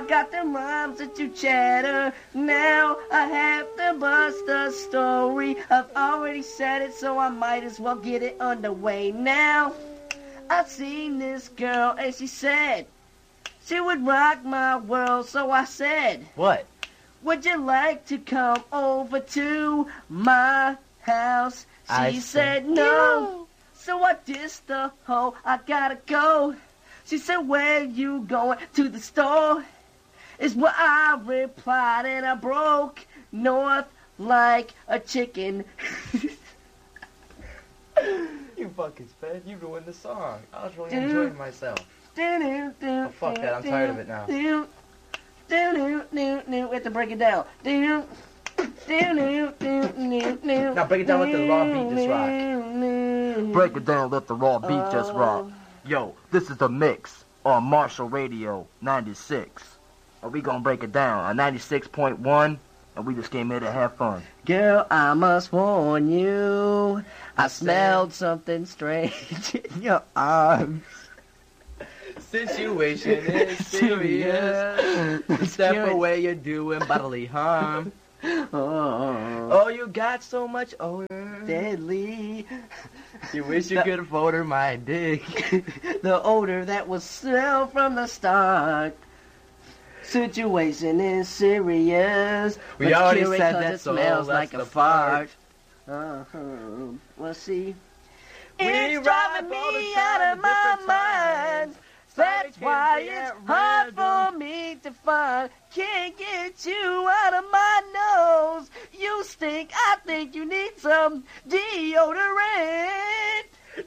got the rhymes that you chatter. Now I have to bust the story. I've already said it, so I might as well get it underway now. I seen this girl and she said she would rock my world, so I said, what? Would you like to come over to my house? She said no. So I dissed the hoe, I gotta go. She said, where you going? To the store? Is what I replied, and I broke north like a chicken. You fucking sped. You ruined the song. I was really enjoying myself. Oh, fuck that. I'm tired of it now. We have to break it down. Now break it down, let the raw beat just rock. Break it down, let the raw beat just rock. Yo, this is the mix on Marshall Radio 96. Are we gonna break it down on 96.1? And we just came here to have fun. Girl, I must warn you, I smelled something strange in your arms. Situation is serious. Step away, you're doing bodily harm. Oh, you got so much odor. Deadly. You wish you could odor my dick. The odor that was smelled from the start. Situation is serious. We already said that, it so smells like a fart. Well, see, it's driving me out of my mind. That's why it's hard for me to find. Can't get you out of my nose. You stink. I think you need some deodorant.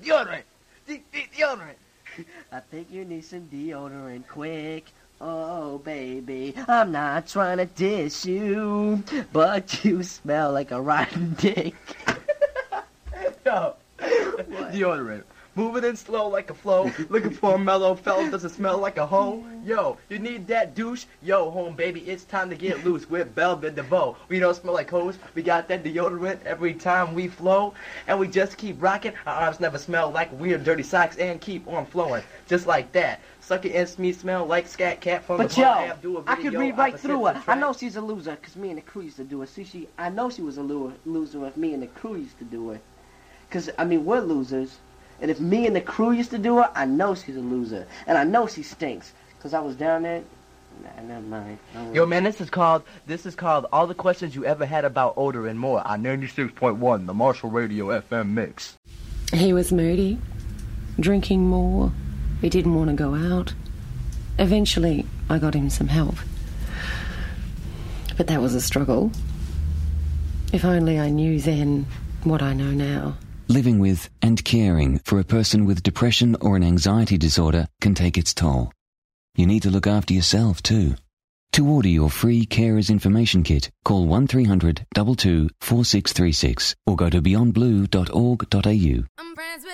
Deodorant. I think you need some deodorant quick. Oh, baby, I'm not trying to diss you, but you smell like a rotten dick. Yo, deodorant. Moving in slow like a flow. Looking for a mellow fella, does it smell like a hoe? Yo, you need that douche? Yo, home baby, it's time to get loose with Belvin DeVoe. We don't smell like hoes. We got that deodorant every time we flow. And we just keep rocking. Our arms never smell like weird dirty socks and keep on flowing. Just like that. Suck it and me smell like Scat Cat from but the app. Do a video, I could read right through her. I know she's a loser because me and the crew used to do it. See, I know she was a loser if me and the crew used to do it. Because, I mean, we're losers. And if me and the crew used to do her, I know she's a loser. And I know she stinks. Because I was down there. Nah, never mind. Yo, man, this is called All the Questions You Ever Had About Odor and More on 96.1, the Marshall Radio FM mix. He was moody, drinking more. He didn't want to go out. Eventually, I got him some help. But that was a struggle. If only I knew then what I know now. Living with and caring for a person with depression or an anxiety disorder can take its toll. You need to look after yourself too. To order your free Carers Information Kit, call 1300 22 4636 or go to beyondblue.org.au.